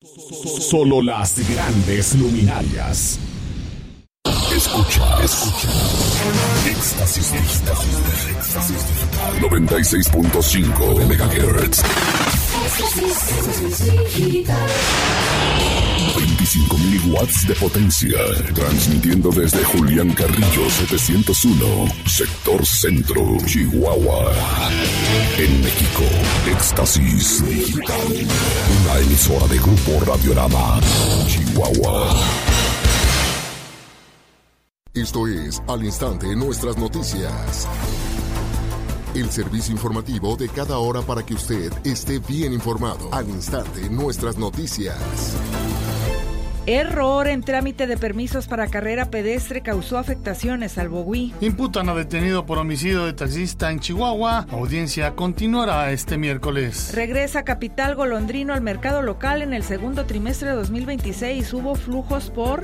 Solo las grandes luminarias. Escucha. Éxtasis Digital. 96.5 de MHz. 25.000 watts de potencia. Transmitiendo desde Julián Carrillo 701, sector centro, Chihuahua. En México, Éxtasis Digital. Una emisora de Grupo Radiorama, Chihuahua. Esto es Al Instante Nuestras Noticias. El servicio informativo de cada hora para que usted esté bien informado. Al Instante Nuestras Noticias. Error en trámite de permisos para carrera pedestre causó afectaciones al Bogüí. Imputan a detenido por homicidio de taxista en Chihuahua. Audiencia continuará este miércoles. Regresa Capital Golondrino al mercado local en el segundo trimestre de 2026. Hubo flujos por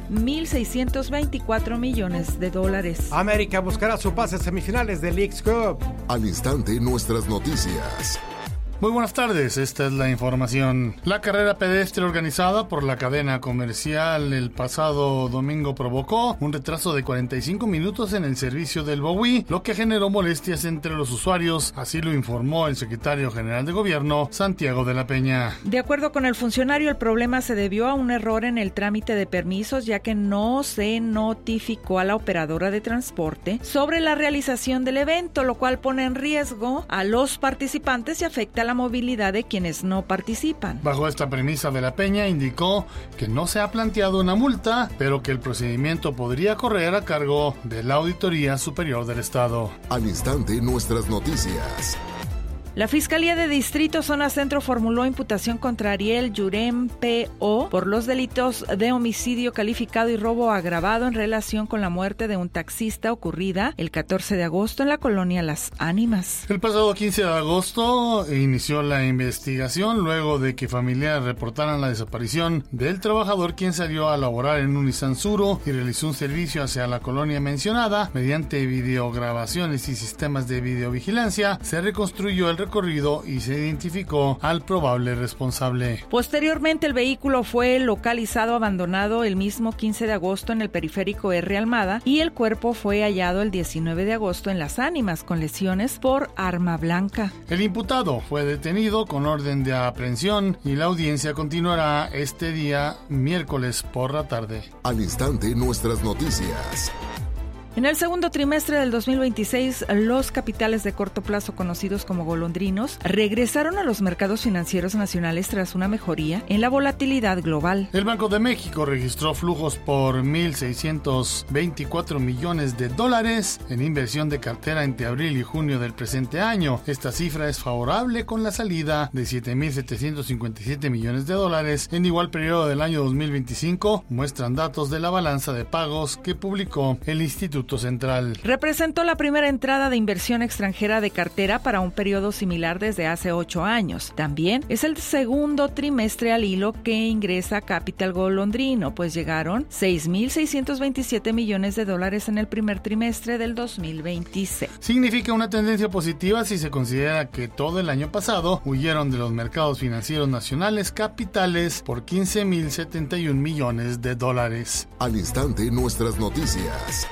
$1,624 millones. América buscará su pase a semifinales del Leagues Cup. Al Instante Nuestras Noticias. Muy buenas tardes, esta es la información. La carrera pedestre organizada por la cadena comercial el pasado domingo provocó un retraso de 45 minutos en el servicio del Bogüí, lo que generó molestias entre los usuarios, así lo informó el secretario general de gobierno, Santiago de la Peña. De acuerdo con el funcionario, el problema se debió a un error en el trámite de permisos, ya que no se notificó a la operadora de transporte sobre la realización del evento, lo cual pone en riesgo a los participantes y afecta a la movilidad de quienes no participan. Bajo esta premisa de la Peña, indicó que no se ha planteado una multa, pero que el procedimiento podría correr a cargo de la Auditoría Superior del Estado. Al Instante Nuestras Noticias. La Fiscalía de Distrito Zona Centro formuló imputación contra Ariel Yurem P.O. por los delitos de homicidio calificado y robo agravado en relación con la muerte de un taxista ocurrida el 14 de agosto en la colonia Las Ánimas. El pasado 15 de agosto inició la investigación luego de que familiares reportaran la desaparición del trabajador, quien salió a laborar en un Nissan Suro y realizó un servicio hacia la colonia mencionada. Mediante videograbaciones y sistemas de videovigilancia se reconstruyó el recorrido y se identificó al probable responsable. Posteriormente, el vehículo fue localizado abandonado el mismo 15 de agosto en el periférico R. Almada y el cuerpo fue hallado el 19 de agosto en Las Ánimas con lesiones por arma blanca. El imputado fue detenido con orden de aprehensión y la audiencia continuará este día miércoles por la tarde. Al Instante Nuestras Noticias. En el segundo trimestre del 2026, los capitales de corto plazo conocidos como golondrinos regresaron a los mercados financieros nacionales tras una mejoría en la volatilidad global. El Banco de México registró flujos por $1,624 millones en inversión de cartera entre abril y junio del presente año. Esta cifra es favorable con la salida de $7,757 millones en igual periodo del año 2025, muestran datos de la balanza de pagos que publicó el Instituto Central. Representó la primera entrada de inversión extranjera de cartera para un periodo similar desde hace 8 años. También es el segundo trimestre al hilo que ingresa Capital Golondrino, pues llegaron $6,627 millones en el primer trimestre del 2026. Significa una tendencia positiva si se considera que todo el año pasado huyeron de los mercados financieros nacionales capitales por $15,071 millones. Al Instante Nuestras Noticias.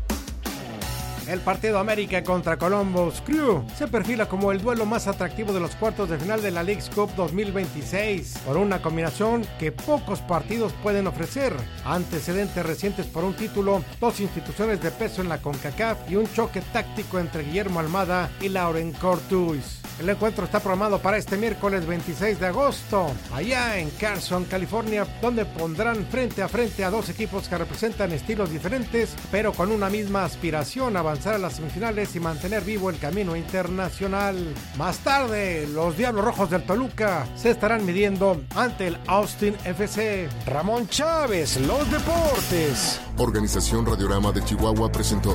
El partido América contra Columbus Crew se perfila como el duelo más atractivo de los cuartos de final de la Leagues Cup 2026, por una combinación que pocos partidos pueden ofrecer. Antecedentes recientes por un título, dos instituciones de peso en la CONCACAF y un choque táctico entre Guillermo Almada y Laurent Courtois. El encuentro está programado para este miércoles 26 de agosto, allá en Carson, California, donde pondrán frente a frente a dos equipos que representan estilos diferentes, pero con una misma aspiración: avanzar a las semifinales y mantener vivo el camino internacional. Más tarde, los Diablos Rojos del Toluca se estarán midiendo ante el Austin FC. Ramón Chávez, los deportes. Organización Radiorama de Chihuahua presentó.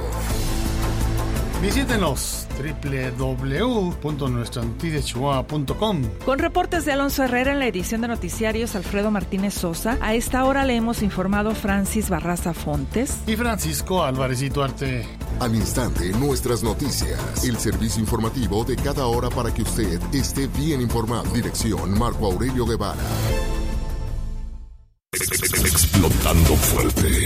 Visítenos www.nuestranoticiaschihuahua.com. Con reportes de Alonso Herrera en la edición de noticiarios Alfredo Martínez Sosa, a esta hora le hemos informado Francis Barraza Fontes y Francisco Álvarez Ituarte. Al Instante Nuestras Noticias, el servicio informativo de cada hora para que usted esté bien informado. Dirección Marco Aurelio Guevara. Explotando fuerte.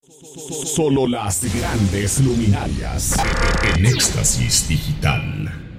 Solo las grandes luminarias en Éxtasis Digital.